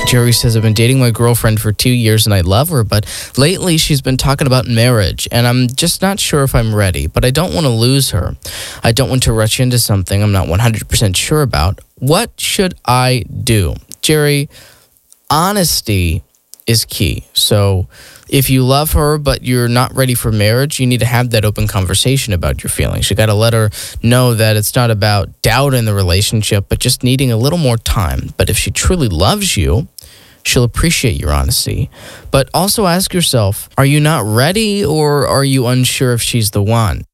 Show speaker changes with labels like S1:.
S1: Jerry says, I've been dating my girlfriend for 2 years and I love her, but lately she's been talking about marriage and I'm just not sure if I'm ready, but I don't want to lose her. I don't want to rush into something I'm not 100% sure about. What should I do? Jerry, honesty is key. So if you love her but you're not ready for marriage, you need to have that open conversation about your feelings. You got to let her know that it's not about doubt in the relationship, but just needing a little more time. But if she truly loves you, she'll appreciate your honesty. But also ask yourself, are you not ready or are you unsure if she's the one?